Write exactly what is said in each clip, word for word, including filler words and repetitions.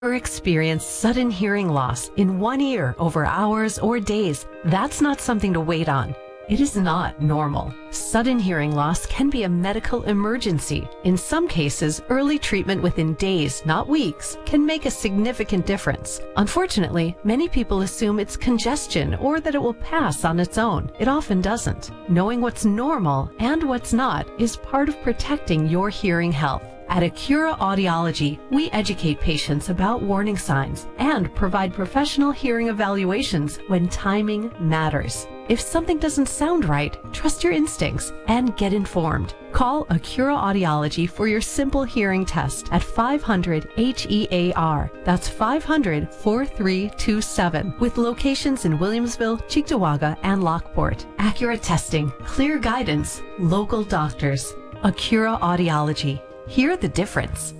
Or experience sudden hearing loss in one ear over hours or days, that's not something to wait on. It is not normal. Sudden hearing loss can be a medical emergency. In some cases, early treatment within days, not weeks, can make a significant difference. Unfortunately, many people assume it's congestion or that it will pass on its own. It often doesn't. Knowing what's normal and what's not is part of protecting your hearing health. At Acura Audiology, we educate patients about warning signs and provide professional hearing evaluations when timing matters. If something doesn't sound right, trust your instincts and get informed. Call Acura Audiology for your simple hearing test at five hundred H E A R. That's five hundred, four three two seven. With locations in Williamsville, Cheektowaga, and Lockport. Accurate testing, clear guidance, local doctors. Acura Audiology. Hear the difference.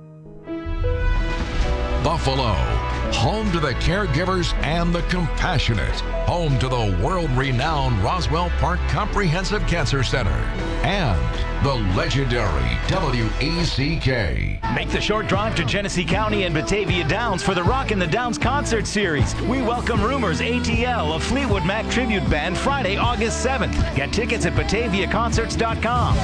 Buffalo, home to the caregivers and the compassionate, home to the world-renowned Roswell Park Comprehensive Cancer Center, and the legendary W E C K. Make the short drive to Genesee County and Batavia Downs for the Rock in the Downs concert series. We welcome Rumors A T L, a Fleetwood Mac tribute band, Friday, August seventh. Get tickets at batavia concerts dot com.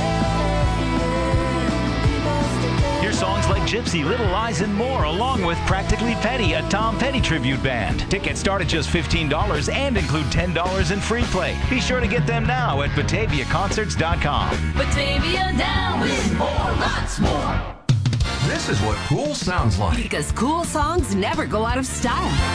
Hear songs like Gypsy, Little Lies, and more, along with Practically Petty, a Tom Petty tribute band. Tickets start at just fifteen dollars and include ten dollars in free play. Be sure to get them now at batavia concerts dot com. Batavia Downs with more, lots more. This is what cool sounds like. Because cool songs never go out of style.